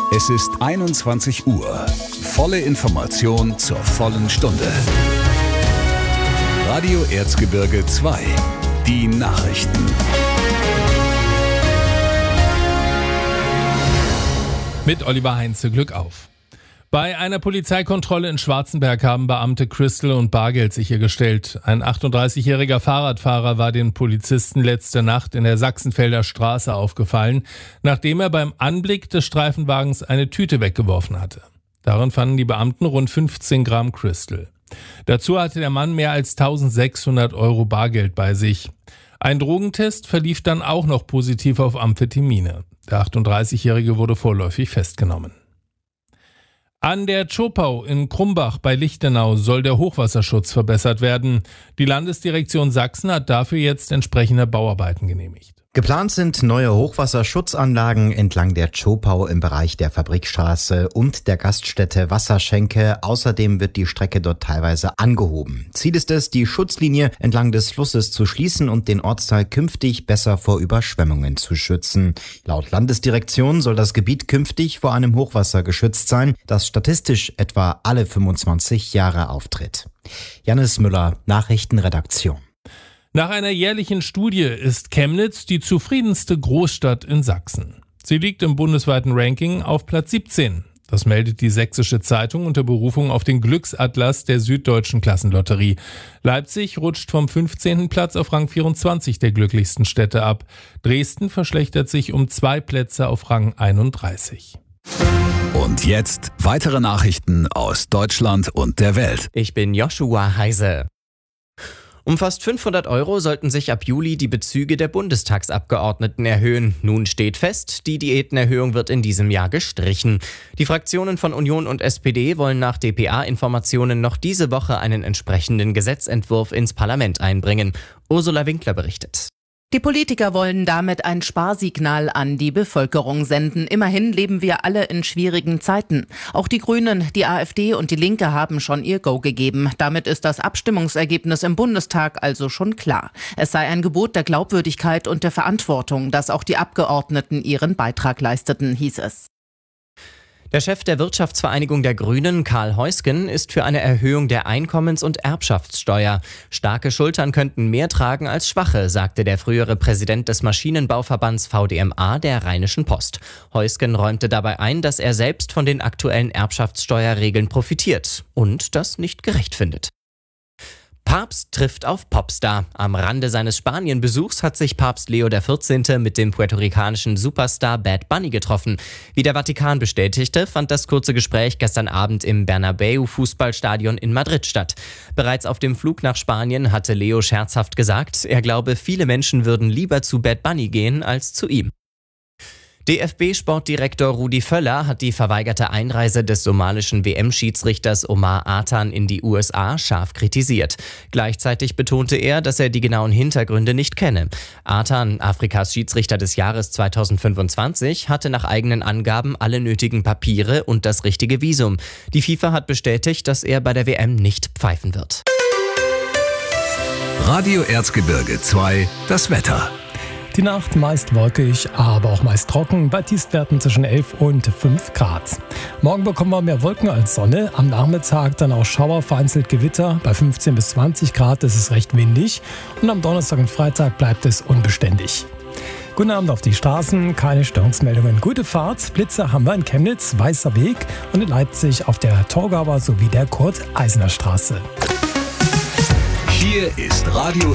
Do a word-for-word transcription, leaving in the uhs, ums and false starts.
Es ist einundzwanzig Uhr. Volle Information zur vollen Stunde. Radio Erzgebirge zwei. Die Nachrichten. Mit Oliver Heinze, Glück auf. Bei einer Polizeikontrolle in Schwarzenberg haben Beamte Crystal und Bargeld sichergestellt. Ein achtunddreißigjähriger Fahrradfahrer war den Polizisten letzte Nacht in der Sachsenfelder Straße aufgefallen, nachdem er beim Anblick des Streifenwagens eine Tüte weggeworfen hatte. Darin fanden die Beamten rund fünfzehn Gramm Crystal. Dazu hatte der Mann mehr als eintausendsechshundert Euro Bargeld bei sich. Ein Drogentest verlief dann auch noch positiv auf Amphetamine. Der achtunddreißigjährige wurde vorläufig festgenommen. An der Zschopau in Krumbach bei Lichtenau soll der Hochwasserschutz verbessert werden. Die Landesdirektion Sachsen hat dafür jetzt entsprechende Bauarbeiten genehmigt. Geplant sind neue Hochwasserschutzanlagen entlang der Zschopau im Bereich der Fabrikstraße und der Gaststätte Wasserschenke. Außerdem wird die Strecke dort teilweise angehoben. Ziel ist es, die Schutzlinie entlang des Flusses zu schließen und den Ortsteil künftig besser vor Überschwemmungen zu schützen. Laut Landesdirektion soll das Gebiet künftig vor einem Hochwasser geschützt sein, das statistisch etwa alle fünfundzwanzig Jahre auftritt. Jannis Müller, Nachrichtenredaktion. Nach einer jährlichen Studie ist Chemnitz die zufriedenste Großstadt in Sachsen. Sie liegt im bundesweiten Ranking auf Platz siebzehn. Das meldet die Sächsische Zeitung unter Berufung auf den Glücksatlas der Süddeutschen Klassenlotterie. Leipzig rutscht vom fünfzehnten Platz auf Rang vierundzwanzig der glücklichsten Städte ab. Dresden verschlechtert sich um zwei Plätze auf Rang einunddreißig. Und jetzt weitere Nachrichten aus Deutschland und der Welt. Ich bin Joshua Heise. Um fast fünfhundert Euro sollten sich ab Juli die Bezüge der Bundestagsabgeordneten erhöhen. Nun steht fest, die Diätenerhöhung wird in diesem Jahr gestrichen. Die Fraktionen von Union und S P D wollen nach D P A-Informationen noch diese Woche einen entsprechenden Gesetzentwurf ins Parlament einbringen. Ursula Winkler berichtet. Die Politiker wollen damit ein Sparsignal an die Bevölkerung senden. Immerhin leben wir alle in schwierigen Zeiten. Auch die Grünen, die AfD und die Linke haben schon ihr Go gegeben. Damit ist das Abstimmungsergebnis im Bundestag also schon klar. Es sei ein Gebot der Glaubwürdigkeit und der Verantwortung, dass auch die Abgeordneten ihren Beitrag leisteten, hieß es. Der Chef der Wirtschaftsvereinigung der Grünen, Karl Heusgen, ist für eine Erhöhung der Einkommens- und Erbschaftssteuer. Starke Schultern könnten mehr tragen als schwache, sagte der frühere Präsident des Maschinenbauverbands V D M A der Rheinischen Post. Heusgen räumte dabei ein, dass er selbst von den aktuellen Erbschaftssteuerregeln profitiert und das nicht gerecht findet. Papst trifft auf Popstar. Am Rande seines Spanien-Besuchs hat sich Papst Leo der vierzehnte mit dem puerto-ricanischen Superstar Bad Bunny getroffen. Wie der Vatikan bestätigte, fand das kurze Gespräch gestern Abend im Bernabeu-Fußballstadion in Madrid statt. Bereits auf dem Flug nach Spanien hatte Leo scherzhaft gesagt, er glaube, viele Menschen würden lieber zu Bad Bunny gehen als zu ihm. D F B-Sportdirektor Rudi Völler hat die verweigerte Einreise des somalischen W M-Schiedsrichters Omar Artan in die U S A scharf kritisiert. Gleichzeitig betonte er, dass er die genauen Hintergründe nicht kenne. Artan, Afrikas Schiedsrichter des Jahres zweitausendfünfundzwanzig, hatte nach eigenen Angaben alle nötigen Papiere und das richtige Visum. Die FIFA hat bestätigt, dass er bei der W M nicht pfeifen wird. Radio Erzgebirge zwei, das Wetter. Die Nacht meist wolkig, aber auch meist trocken, bei Tiefstwerten zwischen elf und fünf Grad. Morgen bekommen wir mehr Wolken als Sonne, am Nachmittag dann auch Schauer, vereinzelt Gewitter. Bei fünfzehn bis zwanzig Grad ist es recht windig und am Donnerstag und Freitag bleibt es unbeständig. Guten Abend auf die Straßen, keine Störungsmeldungen. Gute Fahrt, Blitze haben wir in Chemnitz, Weißer Weg und in Leipzig auf der Torgauer sowie der Kurt-Eisner-Straße. Hier ist Radio